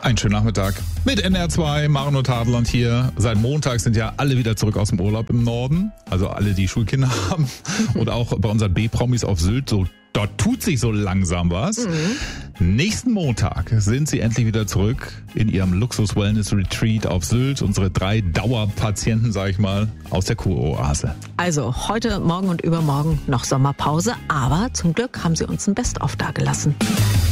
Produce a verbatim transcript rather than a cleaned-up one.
Ein schönen Nachmittag mit N R zwei, Maren und Tadeland hier. Seit Montag sind ja alle wieder zurück aus dem Urlaub im Norden. Also alle, die Schulkinder haben. Und auch bei unseren B-Promis auf Sylt. So, dort tut sich so langsam was. Mhm. Nächsten Montag sind sie endlich wieder zurück in ihrem Luxus-Wellness-Retreat auf Sylt. Unsere drei Dauerpatienten, sag ich mal, aus der Kuroase. Also heute, morgen und übermorgen noch Sommerpause. Aber zum Glück haben sie uns ein Best-of dagelassen.